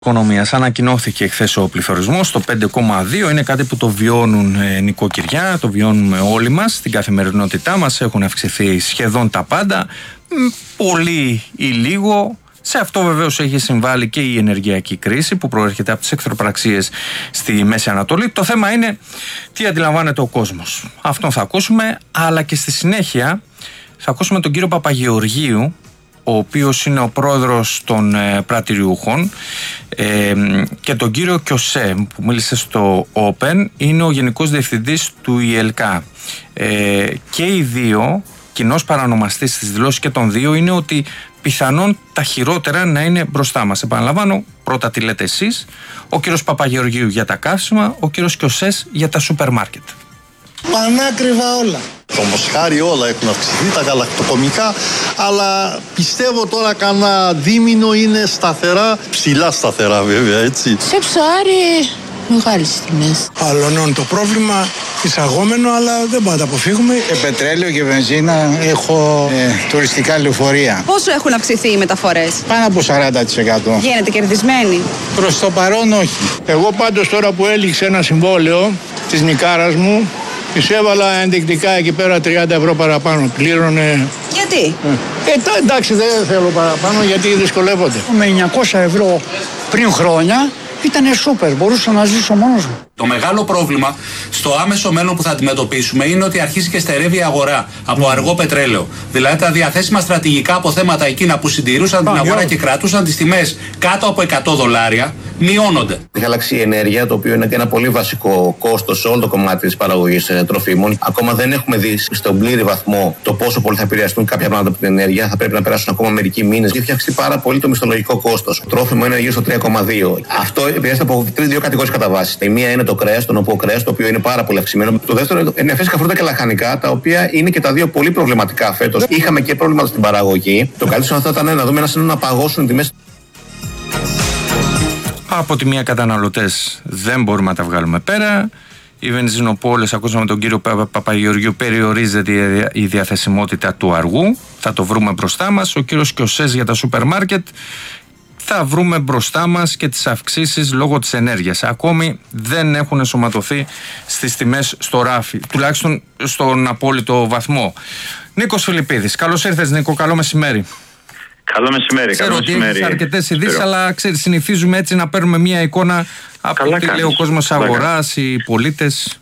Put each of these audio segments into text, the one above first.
Οικονομίας. Ανακοινώθηκε χθες ο πληθωρισμός στο 5,2. Είναι κάτι που το βιώνουν νοικοκυριά, το βιώνουμε όλοι μας στην καθημερινότητά μας. Έχουν αυξηθεί σχεδόν τα πάντα, πολύ ή λίγο. Σε αυτό βεβαίως έχει συμβάλει και η ενεργειακή κρίση που προέρχεται από τις εχθροπραξίες στη Μέση Ανατολή. Το θέμα είναι τι αντιλαμβάνεται ο κόσμος. Αυτόν θα ακούσουμε, αλλά και στη συνέχεια θα ακούσουμε τον κύριο Παπαγεωργίου, ο οποίος είναι ο πρόεδρος των πρατηριούχων, και τον κύριο Κιωσέ που μίλησε στο Open, είναι ο γενικός διευθυντής του ΙΕΛΚΑ. Και οι δύο, κοινός παρανομαστής στις δηλώσεις και των δύο είναι ότι πιθανόν τα χειρότερα να είναι μπροστά μας. Επαναλαμβάνω, πρώτα τι λέτε εσείς, ο κύριος Παπαγεωργίου για τα καύσιμα, ο κύριος Κιωσές για τα σούπερ μάρκετ. Πανάκριβα όλα. Το μοσχάρι όλα έχουν αυξηθεί, τα γαλακτοκομικά, αλλά πιστεύω τώρα κανένα δίμηνο είναι σταθερά, ψηλά σταθερά βέβαια, έτσι. Σε ψάρι, μεγάλες τιμές. Αλωνών το πρόβλημα εισαγόμενο, αλλά δεν μπορούμε να τα αποφύγουμε. Πετρέλαιο και βενζίνα, έχω τουριστικά λεωφορεία. Πόσο έχουν αυξηθεί οι μεταφορές? Πάνω από 40%. Γίνετε κερδισμένοι? Προς το παρόν όχι. Εγώ πάντως τώρα που έληξε ένα συμβόλαιο της νοικάρας μου, της έβαλα ενδεικτικά εκεί πέρα 30 ευρώ παραπάνω. Πλήρωνε. Γιατί? Εντάξει, δεν θέλω παραπάνω γιατί δυσκολεύονται. Με 900 ευρώ πριν χρόνια ήταν σούπερ, μπορούσα να ζήσω μόνος μου. Το μεγάλο πρόβλημα στο άμεσο μέλλον που θα αντιμετωπίσουμε είναι ότι αρχίζει και στερεύει η αγορά από αργό πετρέλαιο. Δηλαδή τα διαθέσιμα στρατηγικά αποθέματα εκείνα που συντηρούσαν την αγορά και κρατούσαν τις τιμές κάτω από $100 μειώνονται. Έχει αλλάξει η ενέργεια, το οποίο είναι ένα πολύ βασικό κόστος σε όλο το κομμάτι της παραγωγής τροφίμων. Ακόμα δεν έχουμε δει στον πλήρη βαθμό το πόσο πολύ θα επηρεαστούν κάποια πράγματα από την ενέργεια. Θα πρέπει να περάσουν ακόμα μερικοί μήνες. Έχει αυξηθεί πάρα πολύ το μισθολογικό κόστος. Το τρόφιμο είναι γύρω στο 3,2. Αυτό επηρεάζεται από δύο κατηγορίες κατά βάση. Η μία είναι το κρέας, το νοπό κρέας, το οποίο είναι πάρα πολύ αυξημένο. Το δεύτερο είναι φρέσκα φρούτα και λαχανικά, τα οποία είναι και τα δύο πολύ προβληματικά φέτος. Είχαμε και πρόβλημα στην παραγωγή. Το καλύτερο θα ήταν να δούμε ένα σύνολο να παγώσουν τιμές. Από τη μία, καταναλωτές δεν μπορούμε να τα βγάλουμε πέρα. Οι βενζινοπόλες, ακούσαμε τον κύριο Παπαγεωργίου, περιορίζεται η διαθεσιμότητα του αργού. Θα το βρούμε μπροστά μας. Ο κύριος Κιωσές για τα σούπερ μάρκετ. Θα βρούμε μπροστά μας και τις αυξήσεις λόγω της ενέργειας. Ακόμη δεν έχουν ενσωματωθεί στις τιμές στο ράφι, τουλάχιστον στον απόλυτο βαθμό. Νίκος Φιλιππίδης, καλώς ήρθες Νίκο, καλό μεσημέρι. Καλό μεσημέρι. Ξέρω ότι έχεις αρκετές ειδήσεις, αλλά ξέρεις, συνηθίζουμε έτσι να παίρνουμε μια εικόνα από τι λέει ο κόσμος αγοράς, οι πολίτες.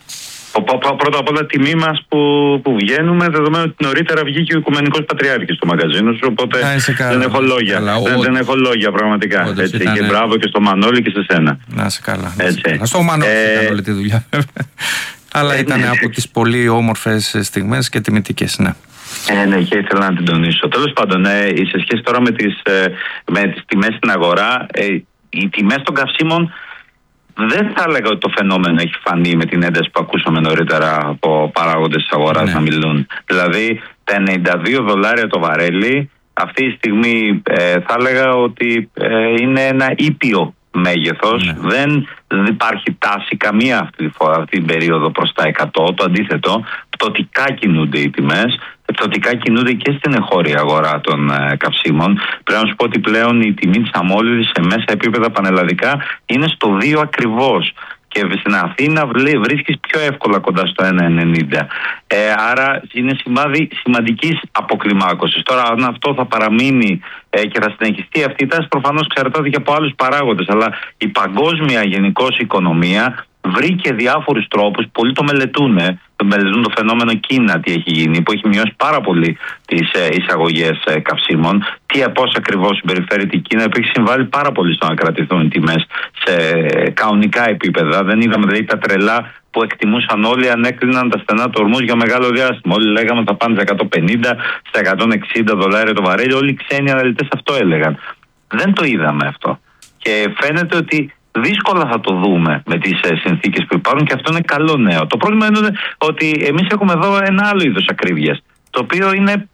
Πρώτα απ' όλα τιμή μας που βγαίνουμε, δεδομένου ότι νωρίτερα βγήκε ο Οικουμενικός Πατριάρχης στο μαγαζίνο σου, οπότε δεν έχω λόγια. Δεν έχω λόγια πραγματικά. Έτσι, και μπράβο και στο Μανώλη και σε σένα. Να είσαι καλά. Στο Μανώλη ήταν όλη τη δουλειά. Αλλά ήταν από τις πολύ όμορφες στιγμές και τιμητικές, ναι. Ναι, και ήθελα να την τονίσω. Τέλος πάντων, σε σχέση τώρα με τις τιμές στην αγορά, οι τιμές των καυσίμων δεν θα έλεγα ότι το φαινόμενο έχει φανεί με την ένταση που ακούσαμε νωρίτερα από παράγοντες της αγοράς να μιλούν. Δηλαδή, τα $92 το βαρέλι, αυτή τη στιγμή θα έλεγα ότι είναι ένα ήπιο μέγεθος. Δεν υπάρχει τάση καμία αυτή την περίοδο προς τα 100. Το αντίθετο, πτωτικά κινούνται οι τιμές. Πτωτικά κινούνται και στην εγχώρια αγορά των καυσίμων. Πρέπει να σου πω ότι πλέον η τιμή της αμόλυδης σε μέσα επίπεδα πανελλαδικά είναι στο 2 ακριβώς. Και στην Αθήνα βρίσκεις πιο εύκολα κοντά στο 1,90. Άρα είναι σημάδι σημαντικής αποκλιμάκωσης. Τώρα, αν αυτό θα παραμείνει και θα συνεχιστεί αυτή η τάση, προφανώς εξαρτάται και από άλλους παράγοντες. Αλλά η παγκόσμια γενικώς οικονομία βρήκε διάφορους τρόπους, πολλοί το μελετούν το φαινόμενο Κίνα, τι έχει γίνει, που έχει μειώσει πάρα πολύ τις εισαγωγές καυσίμων. Πώς ακριβώς συμπεριφέρεται η Κίνα, που έχει συμβάλει πάρα πολύ στο να κρατηθούν οι τιμές σε κανονικά επίπεδα. Δεν είδαμε δηλαδή τα τρελά που εκτιμούσαν όλοι, αν έκλειναν τα στενά του ορμούς για μεγάλο διάστημα. Όλοι λέγαμε θα πάνε στα 150, στα $160 το βαρέλι. Όλοι οι ξένοι αναλυτές αυτό έλεγαν. Δεν το είδαμε αυτό. Και φαίνεται ότι δύσκολα θα το δούμε με τις συνθήκες που υπάρχουν, και αυτό είναι καλό νέο. Το πρόβλημα είναι ότι εμείς έχουμε εδώ ένα άλλο είδος ακρίβειας, το οποίο είναι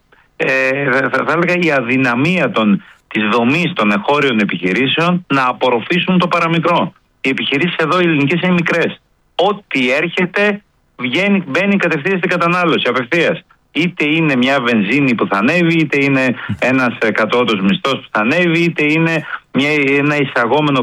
θα έλεγα η αδυναμία της δομής των εγχώριων επιχειρήσεων να απορροφήσουν το παραμικρό. Οι επιχειρήσεις εδώ οι ελληνικές είναι μικρές. Ό,τι έρχεται μπαίνει κατευθείαν στην κατανάλωση απευθείας. Είτε είναι μια βενζίνη που θα ανέβει, είτε είναι ένας κατώτατος μισθός που θα ανέβει, είτε είναι ένα εισαγόμενο